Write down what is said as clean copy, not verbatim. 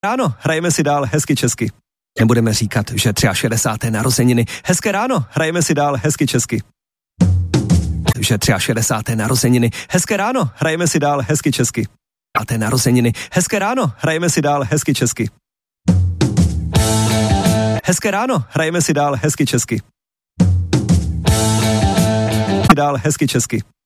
Ráno, hrajeme si dál hezky česky. Nebudeme říkat, že 63. narozeniny. Hezké ráno, hrajeme si dál hezky česky. Že 63. narozeniny. Hezké ráno, hrajeme si dál hezky česky. A té narozeniny. Hezké ráno, hrajeme si dál hezky česky. Hezké ráno, hrajeme si dál hezky česky. Dál hezky česky.